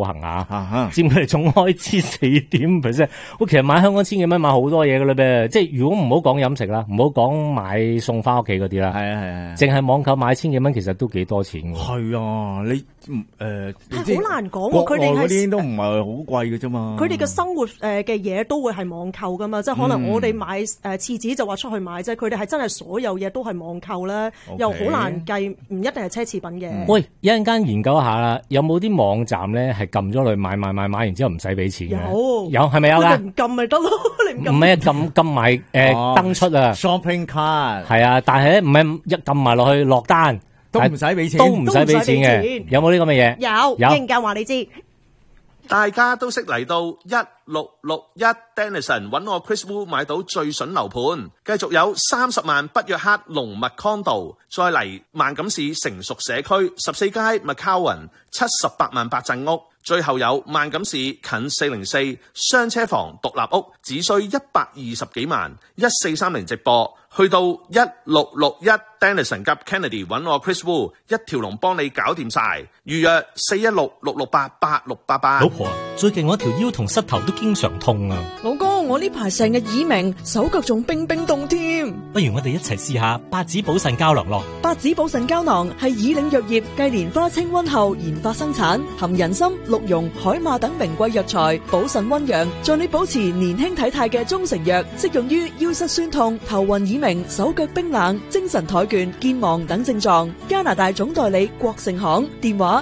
行啊，佔佢哋總開支 4.5%。我其實買香港千幾蚊買好多嘢㗎啦呗，即係如果唔好講飲食啦，唔好講買餸翻屋企嗰啲啦，係，淨係網購買千幾蚊其實都幾多錢㗎。 係啊，你好難講喎，佢哋嗰啲都唔係好貴嘅啫嘛。 佢哋嘅生活嘅嘢都會係網購噶嘛，即係可能我哋買廁紙就話出去買啫，佢哋係真係所有嘢都係網購咧，又好難計，唔一定係奢侈品嘅。 喂，一陣間研究一下啦，有冇啲網站咧係撳咗落去買完之後唔使俾錢嘅？有係咪有㗎？ 你唔撳咪得咯，你唔撳。 唔係啊，撳埋登出啊 ，shopping card 係啊，但係咧唔係一撳埋落去落單。 都唔使俾錢， 都唔使俾錢嘅，有冇呢咁嘅嘢？ 有，一陣間話你知。 大家都識嚟到1661 Denison 揾我 Chris Wu 買到最筍樓盤，繼續有30萬北約克龍脈 condo， 再嚟萬錦市成熟社區14街 McCowan 78萬八陣屋，最後有萬錦市近404雙車房獨立屋，只需120幾萬，1430直播。去到1661 Denison 及 Kennedy 揾我 Chris Wu， 一條龍幫你搞掂晒，預約416-668-8688。 老婆，最近我條腰同膝頭都經常痛啊。 老公，我呢排成日耳鳴，手腳仲冰冰凍添。 不如我哋一齊試下八子補腎膠囊咯。 八子補腎膠囊係以嶺藥業繼蓮花清瘟後研發生產，含人參、鹿茸、海馬等名貴藥材，補腎溫陽，助你保持年輕體態嘅中成藥，適用於腰膝酸痛、頭暈耳鳴、手腳冰冷、精神怠倦、健忘等症狀。加拿大總代理國盛行，電話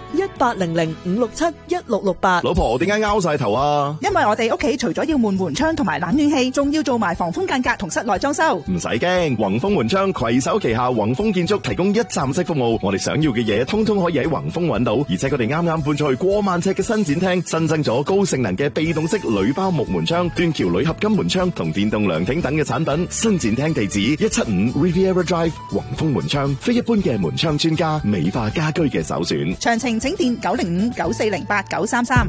1800-567-1668。 老婆，點解拗晒頭啊？ 因為我哋屋企除咗要換門窗同埋冷暖氣，仲要做埋防風間隔同室內裝修。 唔使驚，宏豐門窗攜手旗下宏豐建築提供一站式服務，我哋想要嘅嘢通通可以喺宏豐揾到，而且佢哋啱啱搬出去過萬尺嘅新展廳，新增咗高性能嘅被動式鋁包木門窗、斷橋鋁合金門窗同電動涼亭等嘅產品。新展廳地址175 Riviera Drive， 宏豐門窗，非一般嘅門窗專家，美化家居嘅首選。 詳情請電905-9408-933。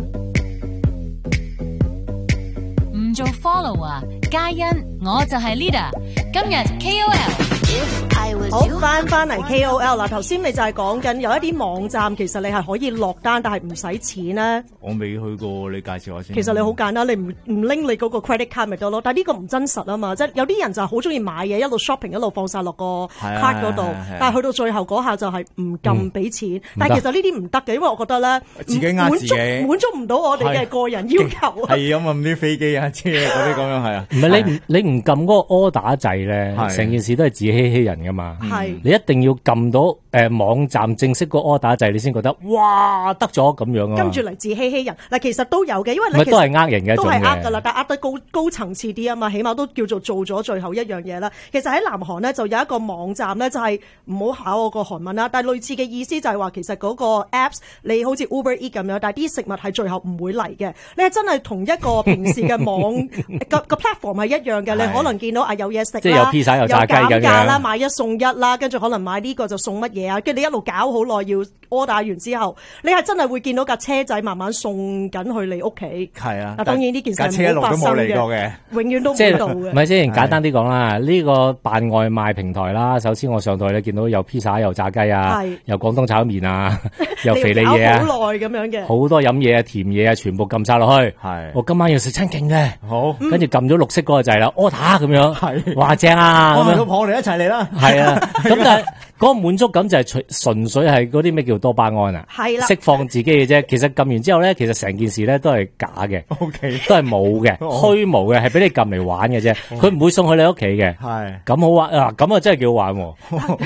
唔做 follow 啊，嘉欣，我就係 leader。今日 KOL。 好，翻嚟 KOL 啦。頭先你就係講緊有一啲網站，其實你係可以落單，但係唔使錢咧。 我未去過，你介紹下先。 其實你好簡單，你唔拎你嗰個 credit card 咪得咯。但係呢個唔真實啊嘛，即係有啲人就係好中意買嘢，一路 shopping 一路放晒落個 card 嗰度，但係去到最後嗰下就係唔撳俾錢。但係其實呢啲唔得嘅，因為我覺得咧， 自己呃自己滿足唔到我哋嘅個人要求。 係咁啊，啲飛機啊、車嗰啲咁樣係啊。 唔係你唔撳嗰個 order 掣咧，成件事都係自欺欺人噶嘛。 係你一定要撳到網站正式個 order 掣，你先覺得哇得咗咁樣啊。 跟住嚟自欺欺人嗱，其實都有嘅，因為你都係呃人嘅， 都係呃噶啦，但係呃得高層次啲啊嘛，起碼都叫做咗最後一樣嘢啦。其實喺南韓咧就有一個網站咧，就係唔好考我個韓文啦，但係類似嘅意思就係話，其實嗰個 apps 你好似 Uber Eat 咁樣，但係啲食物係最後唔會嚟嘅。你係真係同一個平時嘅網個 platform 係一樣嘅，你可能見到啊有嘢食啦， 即係有披薩有炸雞咁樣啦，買一送一啦，跟住可能買呢個就送乜嘢啊，跟住你一路搞好耐要 order 完之後，你係真係會見到架車仔慢慢送緊去你屋企。係啊，當然呢件事係冇發生嘅，永遠都冇到嘅。 唔係先簡單啲講啦，呢個辦外賣平台啦，首先我上到去咧見到有披薩、有炸雞啊，有廣東炒麵啊，有肥膩嘢啊， 好耐咁樣嘅， 好多飲嘢啊、甜嘢啊，全部撳晒落去。 係， 我今晚要食餐勁嘅， 好， 跟住撳咗綠色嗰個掣啦 ，order 咁樣，係，哇正啊！ 我老婆我哋一齊嚟啦。 係啊，咁但係嗰個滿足感就係純粹係嗰啲咩叫多巴胺啊， 係啦， 釋放自己嘅啫。其實撳完之後咧，其實成件事咧都係假嘅，OK， 都係冇嘅，虛無嘅，係俾你撳嚟玩嘅啫。佢唔會送去你屋企嘅。係咁好玩啊！咁啊真係幾好玩喎。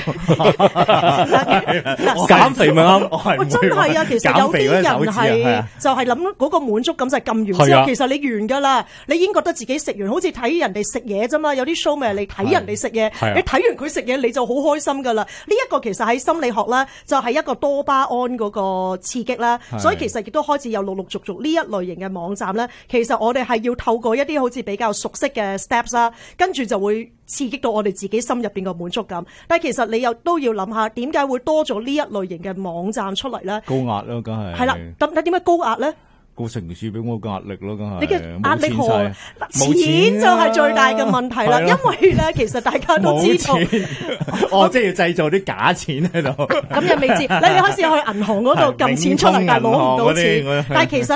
減肥咪啱， 真係啊！其實有啲人係就係諗嗰個滿足感就係撳完之後，其實你完㗎啦，你已經覺得自己食完，好似睇人哋食嘢啫嘛。有啲 show 咪你睇人哋食嘢，你睇完佢食嘢你就好開心㗎啦。呢一個其實喺心理學咧，就係一個多巴胺嗰個刺激啦。所以其實亦都開始有陸陸續續呢一類型嘅網站咧。其實我哋係要透過一啲好似比較熟悉嘅 steps 啦，跟住就會刺激到我哋自己心入邊個滿足感。但係其實你又都要諗下，點解會多咗呢一類型嘅網站出嚟咧？ 高壓咯，梗係。 係啦，咁點解高壓咧？ 個城市俾我嘅壓力咯，梗係。 你嘅壓力何？錢就係最大嘅問題啦，因為咧，其實大家都知道， 即係要製造啲假錢喺度。 咁又未知，你開始去銀行嗰度撳錢出嚟，但係攞唔到錢。但係其實